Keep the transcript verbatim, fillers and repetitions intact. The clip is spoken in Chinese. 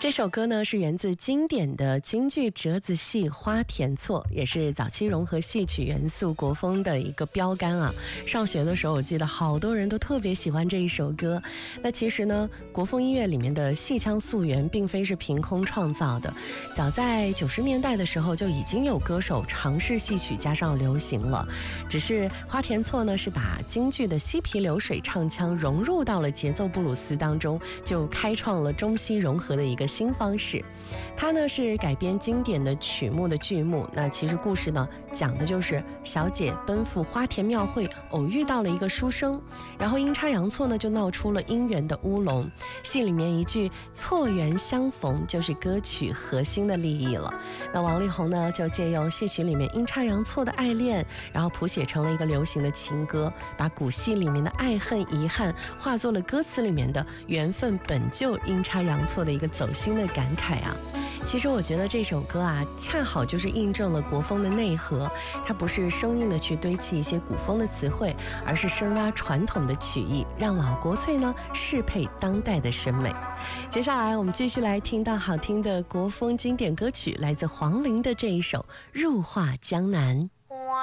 这首歌呢是源自经典的京剧折子戏《花田错》，也是早期融合戏曲元素国风的一个标杆啊。上学的时候，我记得好多人都特别喜欢这一首歌。那其实呢，国风音乐里面的戏腔溯源并非是凭空创造的，早在九十年代的时候就已经有歌手尝试戏曲加上流行了。只是《花田错》呢是把京剧的嬉皮流水唱腔融入到了节奏布鲁斯当中，就开创了中西融合的一个新方式。它呢是改编经典的曲目的剧目，那其实故事呢讲的就是小姐奔赴花田庙会，偶遇到了一个书生，然后阴差阳错呢就闹出了姻缘的乌龙。戏里面一句错缘相逢就是歌曲核心的立意了。那王力宏呢就借用戏曲里面阴差阳错的爱恋，然后谱写成了一个流行的情歌，把古戏里面的爱恨遗憾化作了歌词里面的缘分本就阴差阳错的一个走心的感慨啊。其实我觉得这首歌啊，恰好就是印证了国风的内核，它不是生硬的去堆砌一些古风的词汇，而是深挖传统的曲艺，让老国粹呢适配当代的审美。接下来我们继续来听到好听的国风经典歌曲，来自黄龄的这一首《入画江南》。